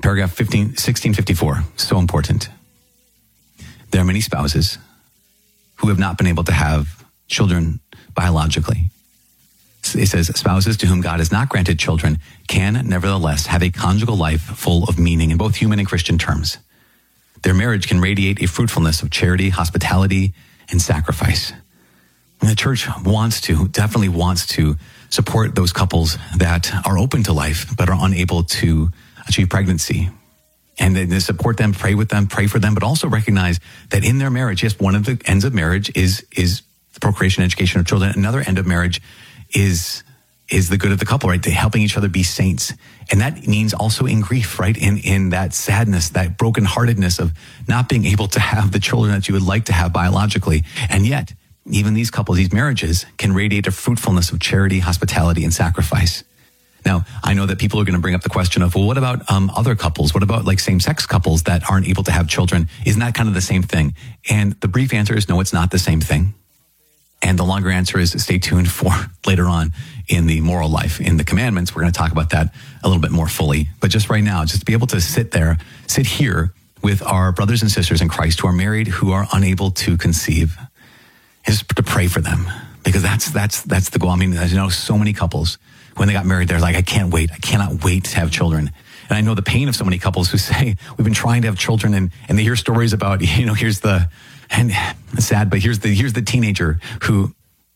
paragraph 1654, so important. There are many spouses who have not been able to have children biologically. It says, spouses to whom God has not granted children can nevertheless have a conjugal life full of meaning in both human and Christian terms. Their marriage can radiate a fruitfulness of charity, hospitality, and sacrifice. And the church definitely wants to support those couples that are open to life but are unable to achieve pregnancy. And they support them, pray with them, pray for them, but also recognize that in their marriage, yes, one of the ends of marriage is the procreation and education of children. Another end of marriage is the good of the couple, right? They're helping each other be saints. And that means also in grief, right? In that sadness, that brokenheartedness of not being able to have the children that you would like to have biologically. And yet, even these couples, these marriages can radiate a fruitfulness of charity, hospitality, and sacrifice. Now, I know that people are going to bring up the question of, well, what about other couples? What about like same-sex couples that aren't able to have children? Isn't that kind of the same thing? And the brief answer is no, it's not the same thing. And the longer answer is stay tuned for later on in the moral life. In the commandments, we're going to talk about that a little bit more fully. But just right now, just to be able to sit here with our brothers and sisters in Christ who are married, who are unable to conceive, is to pray for them. Because that's the goal. I mean, as you know, so many couples, when they got married, they're like, I cannot wait to have children. And I know the pain of so many couples who say, we've been trying to have children, and they hear stories about, and it's sad, but here's the teenager who,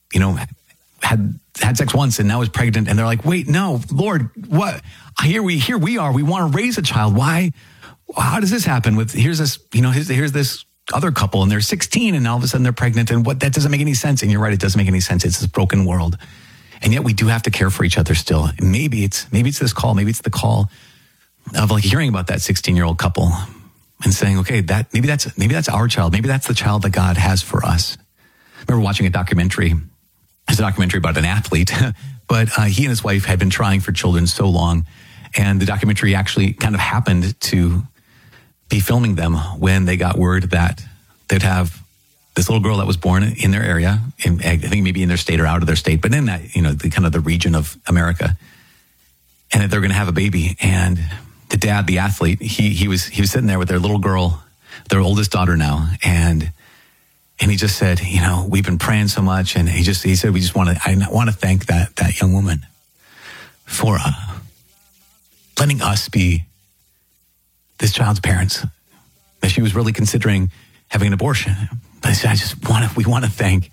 had sex once and now is pregnant, and they're like, wait, no, Lord, what? Here we are. We want to raise a child. Why? How does this happen? Here's this other couple, and they're 16, and all of a sudden they're pregnant, and that doesn't make any sense. And you're right, it doesn't make any sense. It's this broken world, and yet we do have to care for each other still. Maybe it's this call. Maybe it's the call of like hearing about that 16-year-old couple and saying, okay, maybe that's our child. Maybe that's the child that God has for us. I remember watching a documentary. It's a documentary about an athlete, but he and his wife had been trying for children so long, and the documentary actually kind of happened to be filming them when they got word that they'd have this little girl that was born in their area, I think maybe in their state or out of their state, but in that, the kind of the region of America, and that they're going to have a baby. And the dad, the athlete, he was sitting there with their little girl, their oldest daughter now, and he just said, we've been praying so much, and he said, I want to thank that young woman for letting us be this child's parents. That she was really considering having an abortion. But I said, we want to thank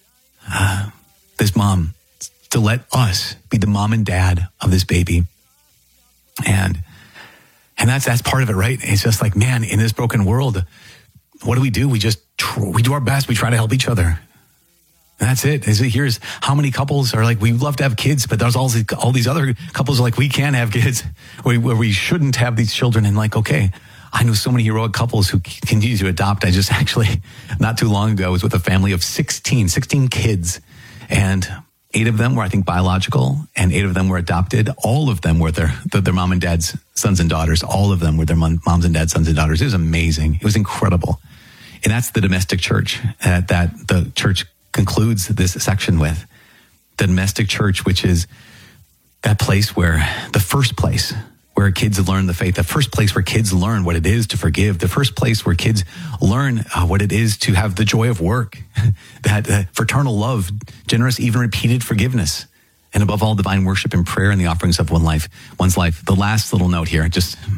this mom to let us be the mom and dad of this baby. And that's part of it, right? It's just like, man, in this broken world, what do? We do our best. We try to help each other. And that's it. Here's how many couples are like, we love to have kids, but there's all these other couples are like, we can't have kids, where we shouldn't have these children. And like, okay, I know so many heroic couples who continue to adopt. I just actually, not too long ago, was with a family of 16 kids, and 8 of them were, I think, biological, and 8 of them were adopted. All of them were their mom and dad's sons and daughters. All of them were their moms and dad's sons and daughters. It was amazing. It was incredible. And that's the domestic church that the church concludes this section with. The domestic church, which is that place the first place where kids learn the faith, the first place where kids learn what it is to forgive, the first place where kids learn what it is to have the joy of work, that fraternal love, generous, even repeated forgiveness, and above all, divine worship and prayer and the offerings of one's life. The last little note here,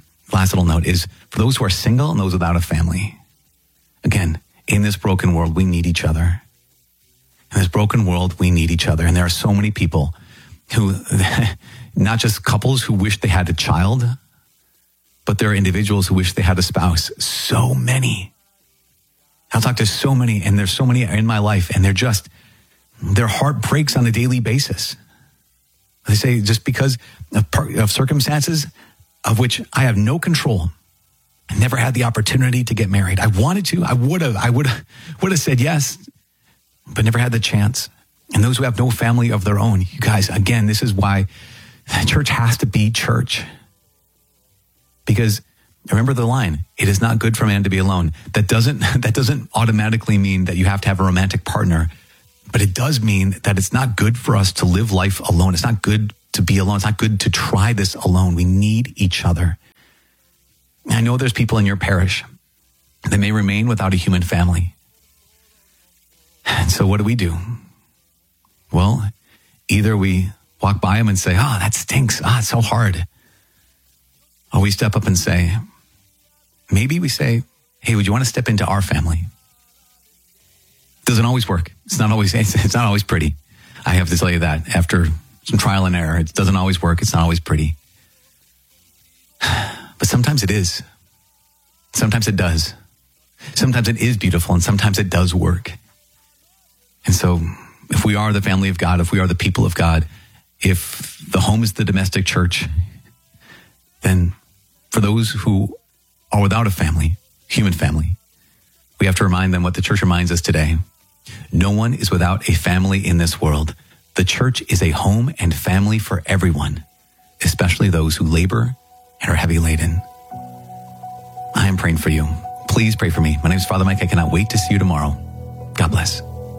is for those who are single and those without a family. Again, in this broken world, we need each other. In this broken world, we need each other. And there are so many people who, not just couples who wish they had a child, but there are individuals who wish they had a spouse. So many. I'll talk to so many, and there's so many in my life, and their heart breaks on a daily basis. They say, just because of circumstances of which I have no control, I never had the opportunity to get married. I wanted to. I would have said yes, but never had the chance. And those who have no family of their own, you guys, again, this is why church has to be church. Because remember the line, it is not good for man to be alone. That doesn't automatically mean that you have to have a romantic partner, but it does mean that it's not good for us to live life alone. It's not good to be alone. It's not good to try this alone. We need each other. I know there's people in your parish that may remain without a human family. And so what do? Well, either we walk by them and say, oh, that stinks. It's so hard. Or we step up and say, maybe we say, hey, would you want to step into our family? Doesn't always work. It's not always pretty. I have to tell you that after some trial and error, it doesn't always work. It's not always pretty. But sometimes it is. Sometimes it does. Sometimes it is beautiful, and sometimes it does work. And so if we are the family of God, if we are the people of God, if the home is the domestic church, then for those who are without a family, human family, we have to remind them what the church reminds us today. No one is without a family in this world. The church is a home and family for everyone, especially those who labor and are heavy laden. I am praying for you. Please pray for me. My name is Father Mike. I cannot wait to see you tomorrow. God bless.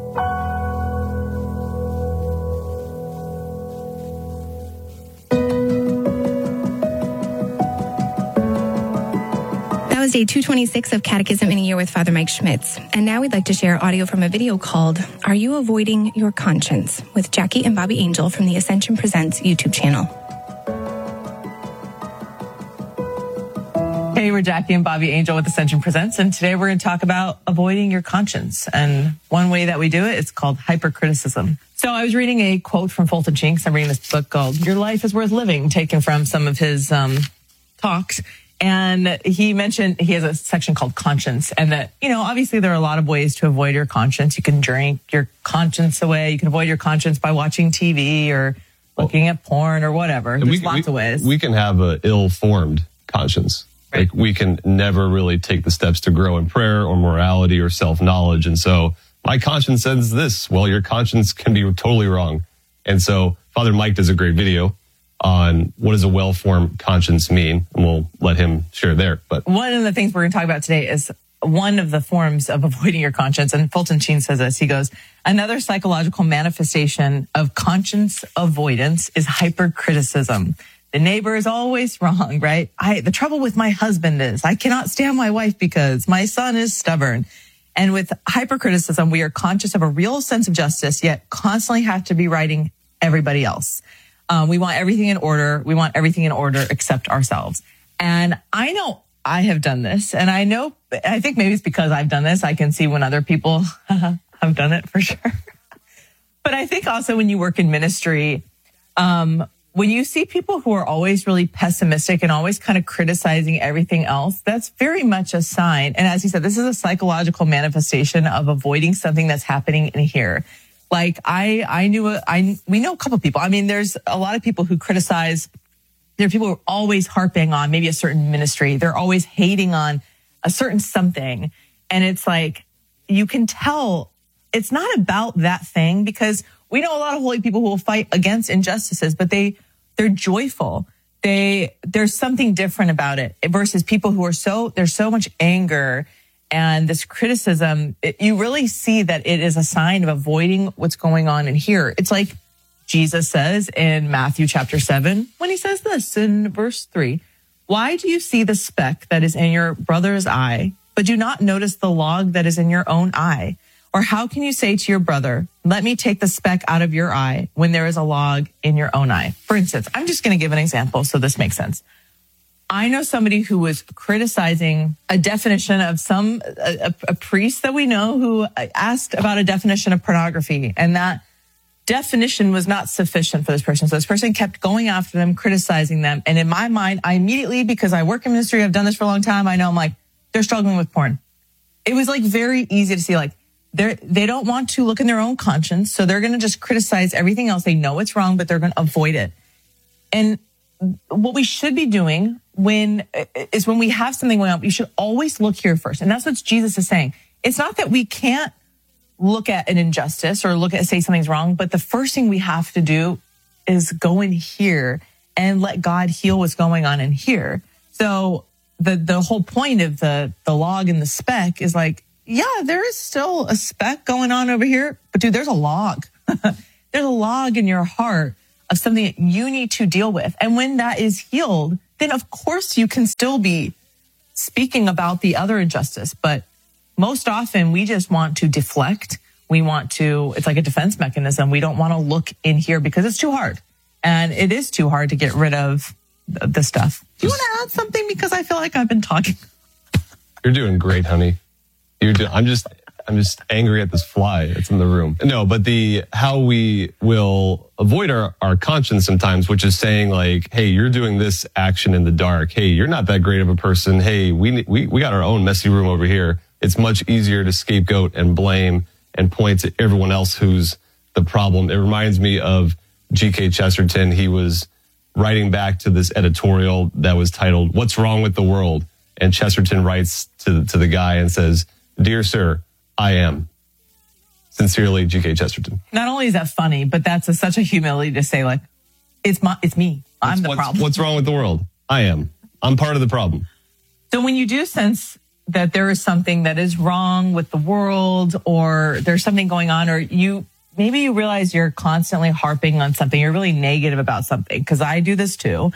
That was day 226 of Catechism in a Year with Father Mike Schmitz. And now we'd like to share audio from a video called Are You Avoiding Your Conscience? With Jackie and Bobby Angel from the Ascension Presents YouTube channel. Hey, we're Jackie and Bobby Angel with Ascension Presents, and today we're going to talk about avoiding your conscience. And one way that we do it is called hypercriticism. So I was reading a quote from Fulton Sheen. I'm reading this book called Your Life is Worth Living, taken from some of his talks. And he mentioned he has a section called conscience, and that, obviously there are a lot of ways to avoid your conscience. You can drink your conscience away. You can avoid your conscience by watching TV or looking at porn or whatever. There's lots of ways. We can have an ill-formed conscience. Like, we can never really take the steps to grow in prayer or morality or self-knowledge. And so my conscience says this. Well, your conscience can be totally wrong. And so Father Mike does a great video on what does a well-formed conscience mean. And we'll let him share there. But one of the things we're going to talk about today is one of the forms of avoiding your conscience. And Fulton Sheen says this. He goes, another psychological manifestation of conscience avoidance is hypercriticism. The neighbor is always wrong, right? The trouble with my husband is I cannot stand my wife because my son is stubborn. And with hypercriticism, we are conscious of a real sense of justice, yet constantly have to be righting everybody else. We want everything in order. We want everything in order except ourselves. And I know I have done this, and I think maybe it's because I've done this. I can see when other people have done it for sure. But I think also when you work in ministry, when you see people who are always really pessimistic and always kind of criticizing everything else, that's very much a sign. And as he said, this is a psychological manifestation of avoiding something that's happening in here. Like we know a couple of people. I mean, there's a lot of people who criticize. There are people who are always harping on maybe a certain ministry. They're always hating on a certain something. And it's like, you can tell it's not about that thing, because we know a lot of holy people who will fight against injustices, but they're joyful. There's something different about it versus people who there's so much anger and this criticism. You really see that it is a sign of avoiding what's going on in here. It's like Jesus says in Matthew chapter 7, when he says this in verse 3, why do you see the speck that is in your brother's eye, but do not notice the log that is in your own eye? Or how can you say to your brother, let me take the speck out of your eye when there is a log in your own eye? For instance, I'm just going to give an example so this makes sense. I know somebody who was criticizing a definition of a priest that we know who asked about a definition of pornography, and that definition was not sufficient for this person. So this person kept going after them, criticizing them. And in my mind, I immediately, because I work in ministry, I've done this for a long time, I know I'm like, they're struggling with porn. It was like very easy to see, like, they don't want to look in their own conscience, so they're going to just criticize everything else. They know it's wrong, but they're going to avoid it. And what we should be doing when we have something going on, we should always look here first. And that's what Jesus is saying. It's not that we can't look at an injustice or say something's wrong, but the first thing we have to do is go in here and let God heal what's going on in here. So the whole point of the log and the speck is like, yeah, there is still a speck going on over here, but dude, there's a log. There's a log in your heart of something that you need to deal with. And when that is healed, then of course you can still be speaking about the other injustice. But most often we just want to deflect. We want to, it's like a defense mechanism. We don't want to look in here because it's too hard. And it is too hard to get rid of the stuff. Do you want to add something? Because I feel like I've been talking. You're doing great, honey. I'm just angry at this fly that's in the room. No, but how we will avoid our conscience sometimes, which is saying like, hey, you're doing this action in the dark. Hey, you're not that great of a person. Hey, we got our own messy room over here. It's much easier to scapegoat and blame and point to everyone else who's the problem. It reminds me of G.K. Chesterton. He was writing back to this editorial that was titled, "What's Wrong with the World?" And Chesterton writes to the guy and says, "Dear sir, I am. Sincerely, G.K. Chesterton." Not only is that funny, but that's such a humility to say, like, it's me. I'm the problem. What's wrong with the world? I am. I'm part of the problem. So when you do sense that there is something that is wrong with the world, or there's something going on, or maybe you realize you're constantly harping on something, you're really negative about something, because I do this too.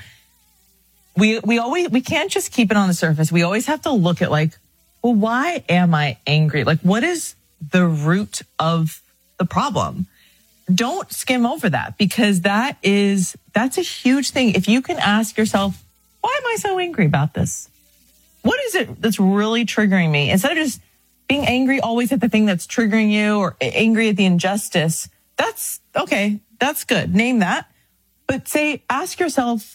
We can't just keep it on the surface. We always have to look at like, well, why am I angry? Like, what is the root of the problem? Don't skim over that, because that's a huge thing. If you can ask yourself, why am I so angry about this? What is it that's really triggering me? Instead of just being angry always at the thing that's triggering you, or angry at the injustice, that's okay. That's good. Name that. But ask yourself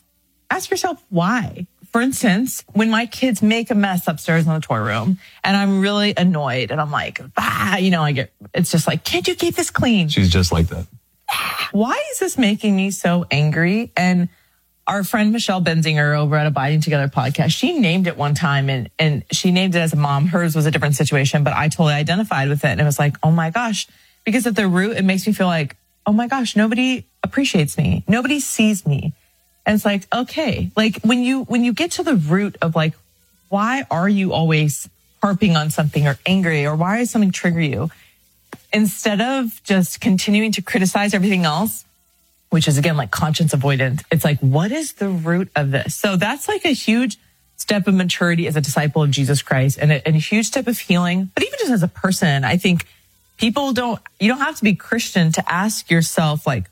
why. For instance, when my kids make a mess upstairs in the toy room and I'm really annoyed and I'm like, it's just like, can't you keep this clean? She's just like that. Why is this making me so angry? And our friend Michelle Benzinger over at Abiding Together podcast, she named it one time and she named it as a mom. Hers was a different situation, but I totally identified with it. And it was like, oh my gosh, because at the root, it makes me feel like, oh my gosh, nobody appreciates me. Nobody sees me. And it's like, okay, like when you get to the root of like, why are you always harping on something or angry, or why does something trigger you? Instead of just continuing to criticize everything else, which is again like conscience avoidant, it's like, what is the root of this? So that's like a huge step of maturity as a disciple of Jesus Christ, and a huge step of healing. But even just as a person, I think you don't have to be Christian to ask yourself like,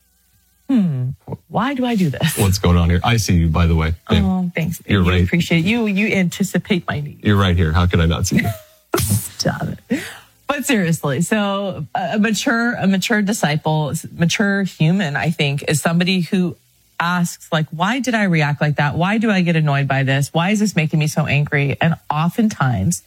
why do I do this? What's going on here? I see you, by the way. Babe. Oh, thanks. Babe. You're right. Appreciate you. You anticipate my needs. You're right here. How could I not see you? Stop it. But seriously, so a mature disciple, mature human, I think, is somebody who asks, like, why did I react like that? Why do I get annoyed by this? Why is this making me so angry? And oftentimes,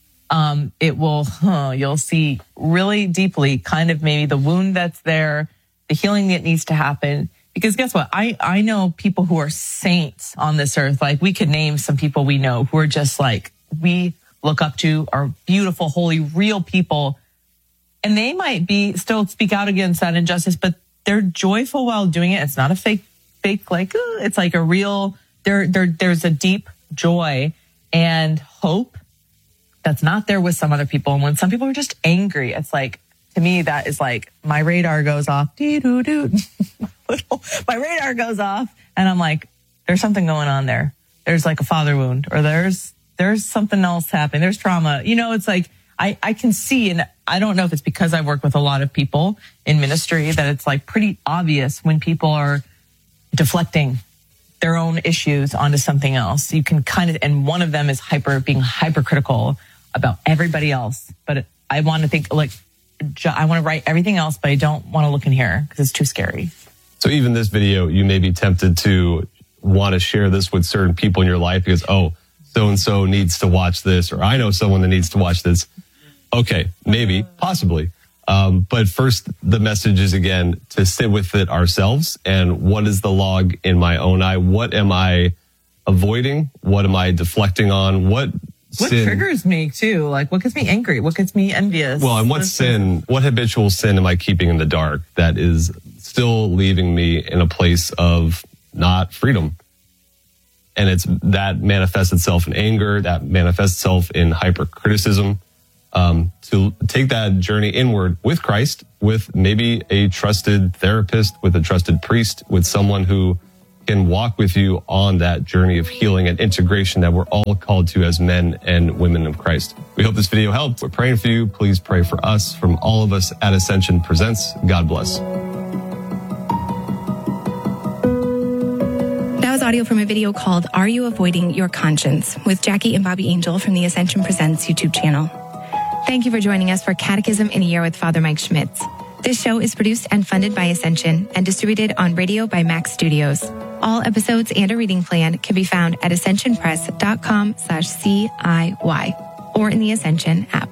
you'll see really deeply kind of maybe the wound that's there, the healing that needs to happen. Because guess what? I know people who are saints on this earth. Like, we could name some people we know who are just like, we look up to, are beautiful, holy, real people. And they might still speak out against that injustice, but they're joyful while doing it. It's not a fake, like, it's like a real, there's a deep joy and hope that's not there with some other people. And when some people are just angry, it's like, to me, that is like, my radar goes off. Dee-doo-doo. My radar goes off and I'm like, there's something going on there. There's like a father wound, or there's something else happening. There's trauma. It's like, I can see, and I don't know if it's because I work with a lot of people in ministry, that it's like pretty obvious when people are deflecting their own issues onto something else. You can and one of them is being hypercritical about everybody else. But I want to think like, I want to write everything else, but I don't want to look in here because it's too scary. So even this video, you may be tempted to want to share this with certain people in your life because, so-and-so needs to watch this, or I know someone that needs to watch this. Okay, maybe, possibly. But first, the message is, again, to sit with it ourselves. And what is the log in my own eye? What am I avoiding? What am I deflecting on? What triggers me too? Like, what gets me angry? What gets me envious? Well, and what habitual sin am I keeping in the dark that is still leaving me in a place of not freedom? And that manifests itself in anger, that manifests itself in hypercriticism. To take that journey inward with Christ, with maybe a trusted therapist, with a trusted priest, with someone who can walk with you on that journey of healing and integration that we're all called to as men and women of Christ. We hope this video helped. We're praying for you. Please pray for us. From all of us at Ascension Presents, God bless. That was audio from a video called Are You Avoiding Your Conscience? With Jackie and Bobby Angel from the Ascension Presents YouTube channel. Thank you for joining us for Catechism in a Year with Father Mike Schmitz. This show is produced and funded by Ascension and distributed on radio by Max Studios. All episodes and a reading plan can be found at ascensionpress.com/CIY or in the Ascension app.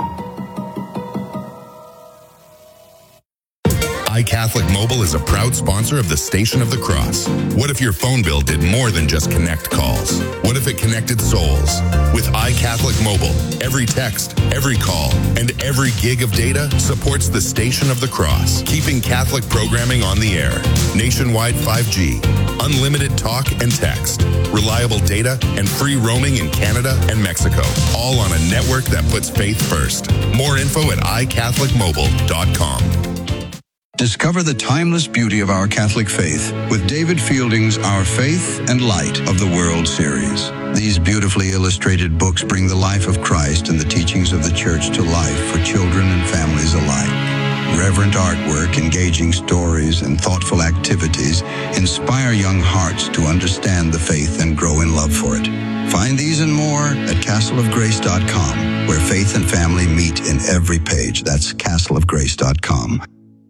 iCatholic Mobile is a proud sponsor of the Station of the Cross. What if your phone bill did more than just connect calls? What if it connected souls? With iCatholic Mobile, every text, every call, and every gig of data supports the Station of the Cross, keeping Catholic programming on the air. Nationwide 5G, unlimited talk and text, reliable data, and free roaming in Canada and Mexico, all on a network that puts faith first. More info at iCatholicMobile.com. Discover the timeless beauty of our Catholic faith with David Fielding's Our Faith and Light of the World series. These beautifully illustrated books bring the life of Christ and the teachings of the Church to life for children and families alike. Reverent artwork, engaging stories, and thoughtful activities inspire young hearts to understand the faith and grow in love for it. Find these and more at castleofgrace.com, where faith and family meet in every page. That's castleofgrace.com.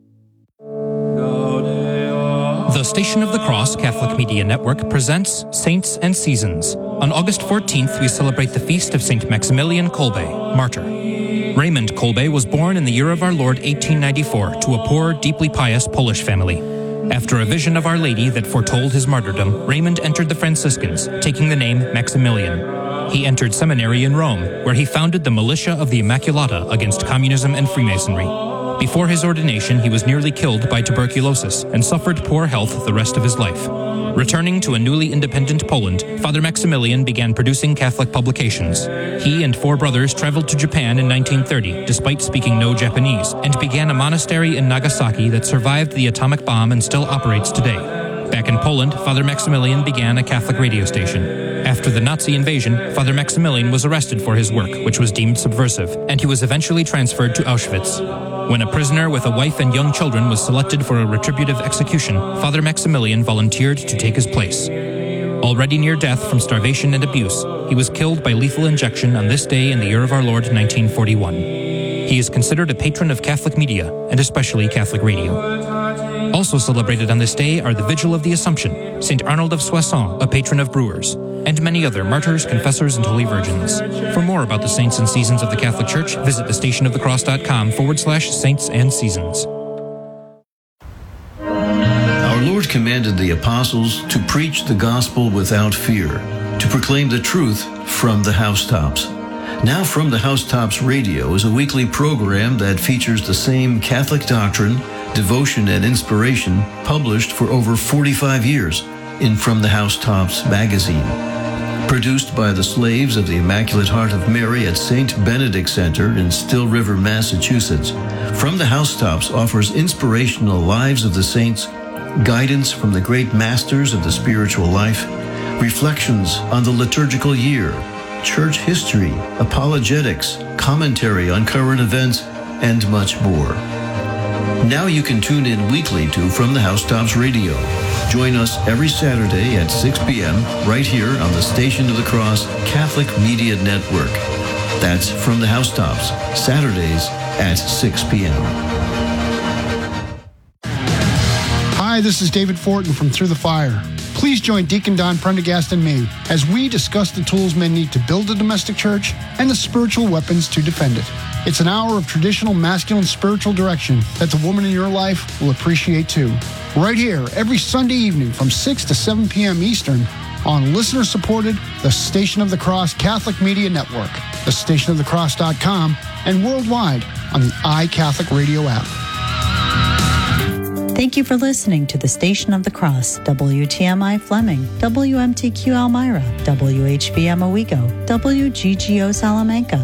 The Station of the Cross Catholic Media Network presents Saints and Seasons. On August 14th, we celebrate the feast of St. Maximilian Kolbe, martyr. Raymond Kolbe was born in the year of our Lord 1894 to a poor, deeply pious Polish family. After a vision of Our Lady that foretold his martyrdom, Raymond entered the Franciscans, taking the name Maximilian. He entered seminary in Rome, where he founded the Militia of the Immaculata against communism and Freemasonry. Before his ordination, he was nearly killed by tuberculosis and suffered poor health the rest of his life. Returning to a newly independent Poland, Father Maximilian began producing Catholic publications. He and 4 brothers traveled to Japan in 1930, despite speaking no Japanese, and began a monastery in Nagasaki that survived the atomic bomb and still operates today. Back in Poland, Father Maximilian began a Catholic radio station. After the Nazi invasion, Father Maximilian was arrested for his work, which was deemed subversive, and he was eventually transferred to Auschwitz. When a prisoner with a wife and young children was selected for a retributive execution, Father Maximilian volunteered to take his place. Already near death from starvation and abuse, he was killed by lethal injection on this day in the year of our Lord 1941. He is considered a patron of Catholic media, and especially Catholic radio. Also celebrated on this day are the Vigil of the Assumption, St. Arnold of Soissons, a patron of brewers, and many other martyrs, confessors, and holy virgins. For more about the saints and seasons of the Catholic Church, visit thestationofthecross.com/saints and seasons. Our Lord commanded the apostles to preach the gospel without fear, to proclaim the truth from the housetops. Now From the Housetops Radio is a weekly program that features the same Catholic doctrine, devotion, and inspiration published for over 45 years in From the Housetops magazine. Produced by the slaves of the Immaculate Heart of Mary at St. Benedict Center in Still River, Massachusetts, From the Housetops offers inspirational lives of the saints, guidance from the great masters of the spiritual life, reflections on the liturgical year, church history, apologetics, commentary on current events, and much more. Now you can tune in weekly to From the Housetops Radio. Join us every Saturday at 6 p.m. right here on the Station of the Cross Catholic Media Network. That's From the Housetops, Saturdays at 6 p.m. Hi, this is David Fortin from Through the Fire. Please join Deacon Don Prendergast and me as we discuss the tools men need to build a domestic church and the spiritual weapons to defend it. It's an hour of traditional masculine spiritual direction that the woman in your life will appreciate too. Right here, every Sunday evening from 6 to 7 p.m. Eastern on listener-supported The Station of the Cross Catholic Media Network, thestationofthecross.com, and worldwide on the iCatholic Radio app. Thank you for listening to the Station of the Cross, WTMI Fleming, WMTQ Elmira, WHVM Owego, WGGO Salamanca,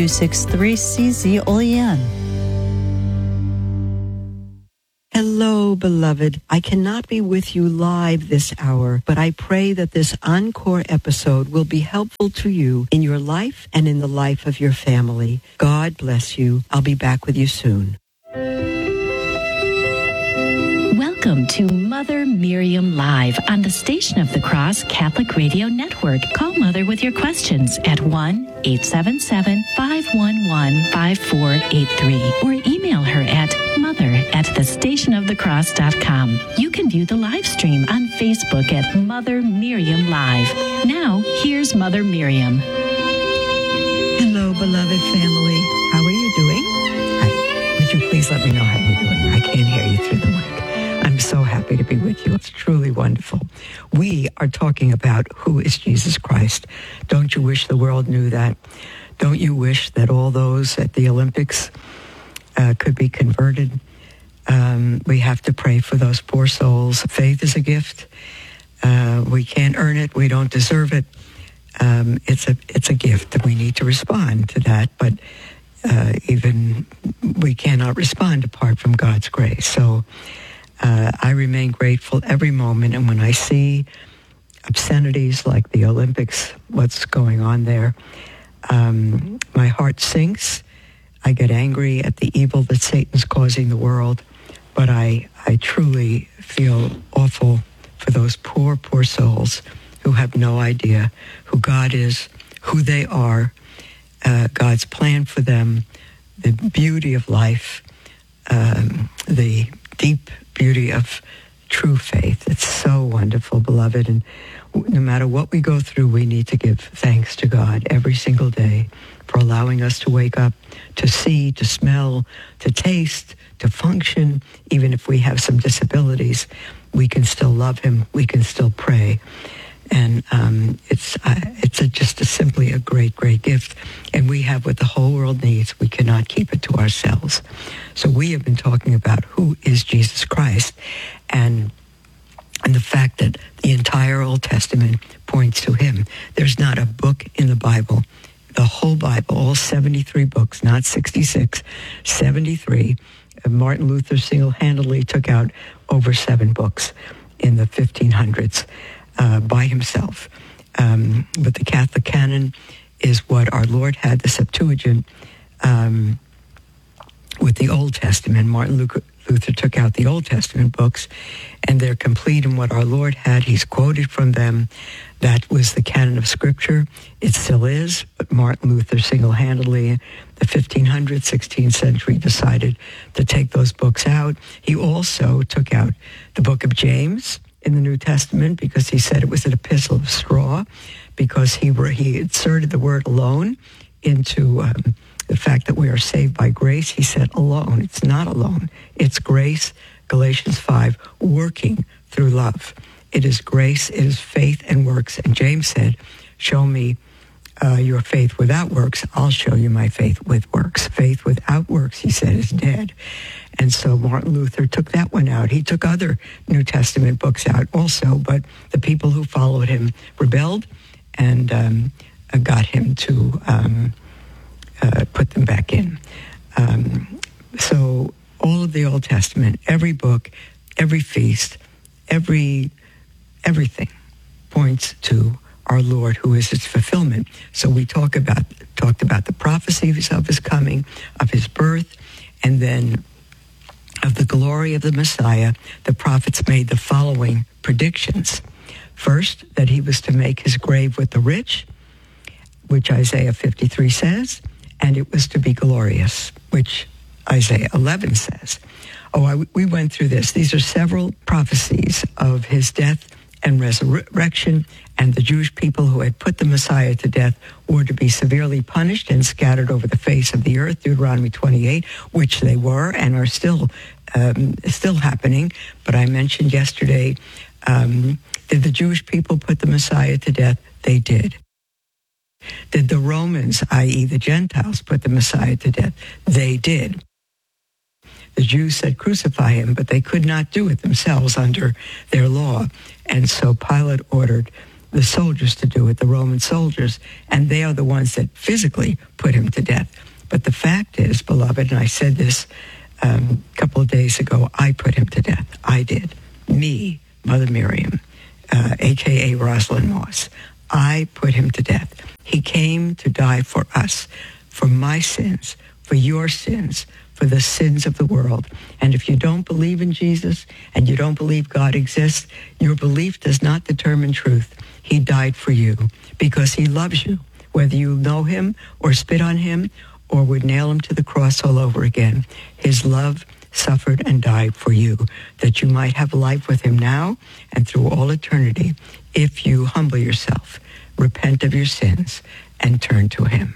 W263CZ Olean. Hello, beloved. I cannot be with you live this hour, but I pray that this encore episode will be helpful to you in your life and in the life of your family. God bless you. I'll be back with you soon. Welcome to Mother Miriam Live on the Station of the Cross Catholic Radio Network. Call Mother with your questions at 1-877-511-5483 or email her at mother@thestationofthecross.com. You can view the live stream on Facebook at Mother Miriam Live. Now, here's Mother Miriam. Hello, beloved family. How are you doing? Would you please let me know how you're doing? I can't hear you through the mic. I'm so happy to be with you. It's truly wonderful. We are talking about who is Jesus Christ. Don't you wish the world knew that? Don't you wish that all those at the Olympics could be converted? We have to pray for those poor souls. Faith is a gift. We can't earn it. We don't deserve it. It's a gift, and we need to respond to that. But even we cannot respond apart from God's grace. So I remain grateful every moment. And when I see obscenities like the Olympics, what's going on there, my heart sinks. I get angry at the evil that Satan's causing the world. But I truly feel awful for those poor, poor souls who have no idea who God is, who they are, God's plan for them, the beauty of life, the deep beauty of true faith. It's so wonderful, beloved. And no matter what we go through, we need to give thanks to God every single day for allowing us to wake up, to see, to smell, to taste, to function. Even if we have some disabilities, we can still love him. We can still pray. And it's just simply a great, great gift. And we have what the whole world needs. We cannot keep it to ourselves. So we have been talking about who is Jesus Christ, and the fact that the entire Old Testament points to him. There's not a book in the Bible, the whole Bible, all 73 books, not 66, 73. Martin Luther single-handedly took out over 7 books in the 1500s. By himself. But the Catholic canon is what our Lord had, the Septuagint, with the Old Testament. Martin Luther took out the Old Testament books, and they're complete in what our Lord had. He's quoted from them. That was the canon of Scripture. It still is, but Martin Luther single-handedly, the 1500s, 16th century, decided to take those books out. He also took out the book of James in the New Testament because he said it was an epistle of straw, because he inserted the word alone into the fact that we are saved by grace. He said alone. It's not alone. It's grace, Galatians 5, working through love. It is grace, it is faith and works. And James said, show me your faith without works, I'll show you my faith with works. Faith without works, he said, is dead. And so Martin Luther took that one out. He took other New Testament books out also, but the people who followed him rebelled and got him to put them back in. So all of the Old Testament, every book, every feast, everything points to our Lord, who is its fulfillment. So we talked about the prophecies of his coming, of his birth, and then of the glory of the Messiah. The prophets made the following predictions. First, that he was to make his grave with the rich, which Isaiah 53 says, and it was to be glorious, which Isaiah 11 says. We went through this. These are several prophecies of his death and resurrection, and the Jewish people who had put the Messiah to death were to be severely punished and scattered over the face of the earth, Deuteronomy 28, which they were and are still happening. But I mentioned yesterday, did the Jewish people put the Messiah to death? They did. Did the Romans, i.e. the Gentiles, put the Messiah to death? They did. The Jews said, crucify him, but they could not do it themselves under their law. And so Pilate ordered the soldiers to do it, the Roman soldiers, and they are the ones that physically put him to death. But the fact is, beloved, and I said this a couple of days ago, I put him to death. I did. Me, Mother Miriam, a.k.a. Rosalind Moss. I put him to death. He came to die for us, for my sins, for your sins, for the sins of the world. And if you don't believe in Jesus and you don't believe God exists, your belief does not determine truth. He died for you because he loves you, whether you know him or spit on him or would nail him to the cross all over again. His love suffered and died for you, that you might have life with him now and through all eternity if you humble yourself, repent of your sins, and turn to him.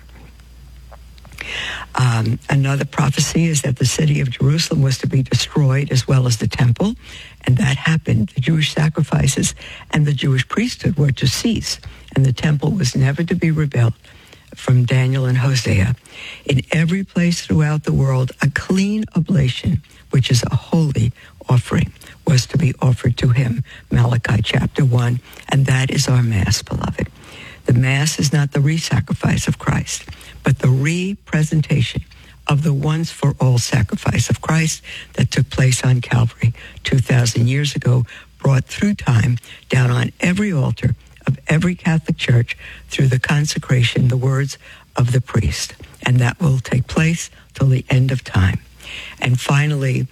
Another prophecy is that the city of Jerusalem was to be destroyed as well as the temple, and that happened. The Jewish sacrifices and the Jewish priesthood were to cease, and the temple was never to be rebuilt, from Daniel and Hosea. In every place throughout the world, a clean oblation, which is a holy offering, was to be offered to him, Malachi chapter 1, and that is our Mass, beloved. The Mass is not the re-sacrifice of Christ, but the re-presentation of the once-for-all sacrifice of Christ that took place on Calvary 2,000 years ago, brought through time down on every altar of every Catholic church through the consecration, the words of the priest. And that will take place till the end of time. And finally,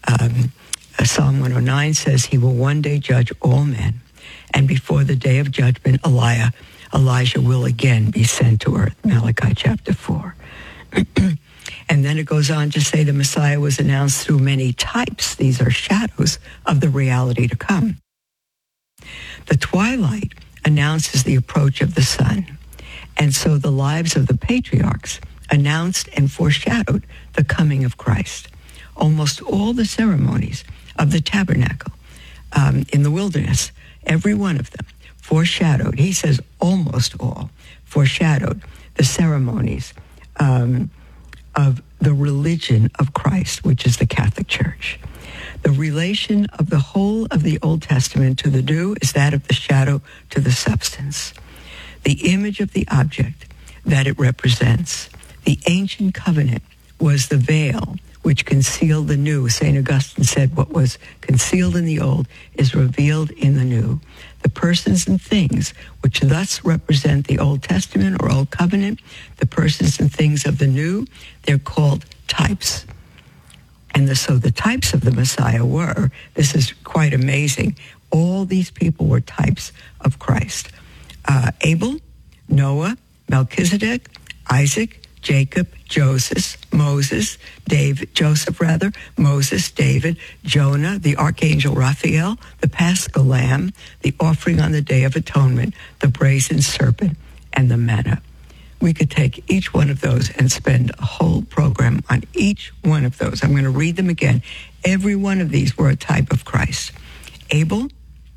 Psalm 109 says he will one day judge all men. And before the day of judgment, Elijah will again be sent to earth, Malachi chapter 4. And then it goes on to say the Messiah was announced through many types. These are shadows of the reality to come. The twilight announces the approach of the sun. And so the lives of the patriarchs announced and foreshadowed the coming of Christ. Almost all the ceremonies of the tabernacle in the wilderness, every one of them foreshadowed, he says almost all, foreshadowed the ceremonies of the religion of Christ, which is the Catholic Church. The relation of the whole of the Old Testament to the New is that of the shadow to the substance. The image of the object that it represents. The ancient covenant was the veil which concealed the new. St. Augustine said what was concealed in the old is revealed in the new. The persons and things which thus represent the Old Testament or Old Covenant, the persons and things of the new, they're called types. And so the types of the Messiah were, this is quite amazing, all these people were types of Christ. Abel, Noah, Melchizedek, Isaac, Jacob, Joseph, Moses, David, Jonah, the Archangel Raphael, the Paschal Lamb, the offering on the Day of Atonement, the brazen serpent, and the manna. We could take each one of those and spend a whole program on each one of those. I'm going to read them again. Every one of these were a type of Christ. Abel,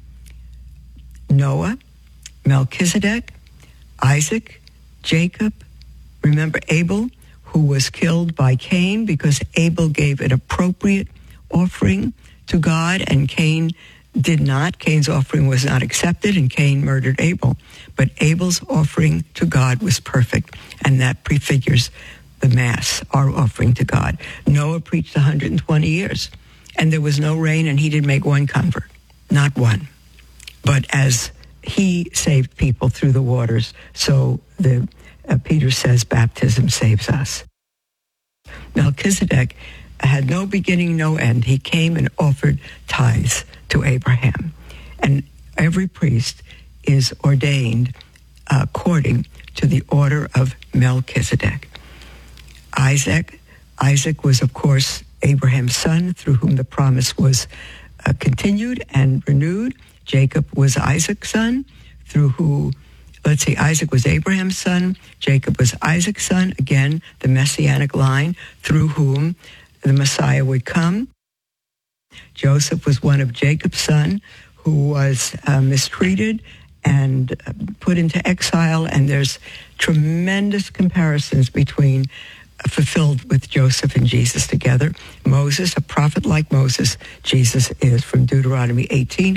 Noah, Melchizedek, Isaac, Jacob. Remember Abel, who was killed by Cain because Abel gave an appropriate offering to God and Cain did not. Cain's offering was not accepted and Cain murdered Abel. But Abel's offering to God was perfect, and that prefigures the Mass, our offering to God. Noah preached 120 years, and there was no rain, and he didn't make one convert, not one. But as he saved people through the waters, so Peter says baptism saves us. Melchizedek had no beginning, no end. He came and offered tithes to Abraham. And every priest is ordained according to the order of Melchizedek. Isaac was, of course, Abraham's son, through whom the promise was continued and renewed. Jacob was Isaac's son, through who, Isaac was Abraham's son, Jacob was Isaac's son, again, the messianic line, through whom the Messiah would come. Joseph was one of Jacob's son, who was mistreated and put into exile, and there's tremendous comparisons between fulfilled with Joseph and Jesus together. Moses, a prophet like Moses, Jesus is, from Deuteronomy 18.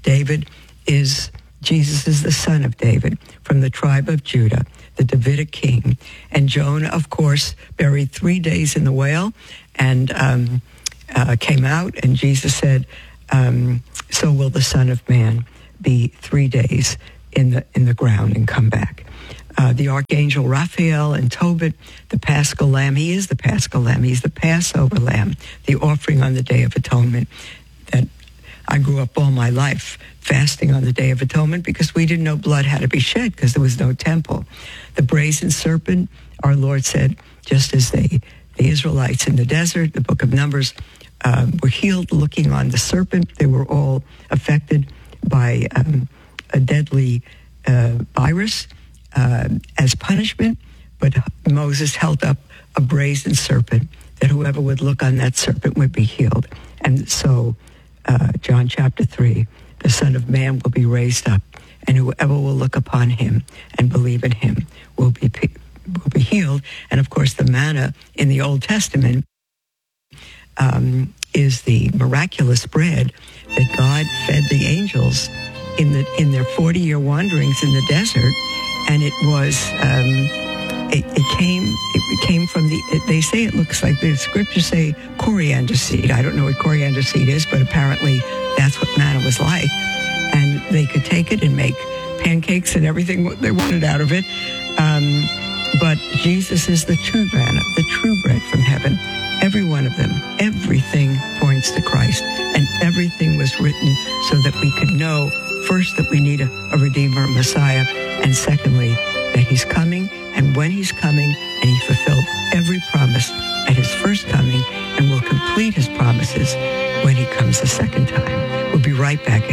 Jesus is the son of David, from the tribe of Judah, the Davidic king. And Jonah, of course, buried 3 days in the whale, and came out, and Jesus said, so will the Son of Man be 3 days in the ground and come back. The Archangel Raphael and Tobit, the Paschal Lamb, he is the Paschal Lamb. He's the Passover Lamb, the offering on the Day of Atonement. That I grew up all my life fasting on the Day of Atonement because we didn't know blood had to be shed because there was no temple. The brazen serpent, our Lord said, just as the Israelites in the desert, the book of Numbers, were healed looking on the serpent. They were all affected by a deadly virus as punishment, but Moses held up a brazen serpent that whoever would look on that serpent would be healed. And so, John chapter 3, the Son of Man will be raised up, and whoever will look upon him and believe in him will be healed. And of course, the manna in the Old Testament is the miraculous bread that God fed the angels in their 40-year wanderings in the desert, and it was it came from they say it looks like the scriptures say coriander seed. I don't know what coriander seed is, but apparently that's what manna was like, and they could take it and make pancakes and everything they wanted out of it. But Jesus is the true manna, the true bread from heaven. Every one of them, everything points to Christ, and everything was written so that we could know, first, that we need a Redeemer, a Messiah, and secondly, that he's coming, and when he's coming, and he fulfilled every promise at his first coming, and will complete his promises when he comes the second time. We'll be right back.